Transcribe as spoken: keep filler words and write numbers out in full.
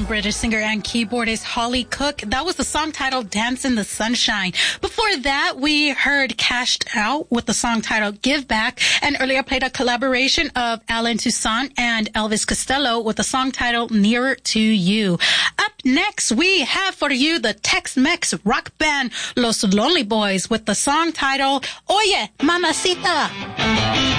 British singer and keyboardist Holly Cook. That was the song titled Dance in the Sunshine. Before that, we heard Cashed Out with the song titled Give Back, and earlier played a collaboration of Alan Toussaint and Elvis Costello with the song titled Nearer to You. Up next, we have for you the Tex-Mex rock band Los Lonely Boys with the song titled Oye, Mamacita.